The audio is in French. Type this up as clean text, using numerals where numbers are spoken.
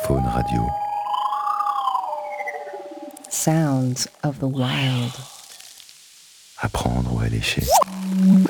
Faune Radio. Sounds of the wild. Apprendre ou allécher.